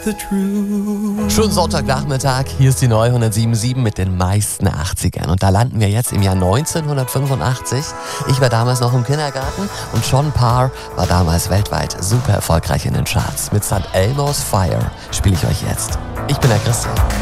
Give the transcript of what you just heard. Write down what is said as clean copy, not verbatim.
Schönen Sonntagnachmittag, hier ist die neue 107.7 mit den meisten 80ern. Und da landen wir jetzt im Jahr 1985. Ich war damals noch im Kindergarten und Sean Parr war damals weltweit super erfolgreich in den Charts. Mit St. Elmo's Fire spiele ich euch jetzt. Ich bin der Christian.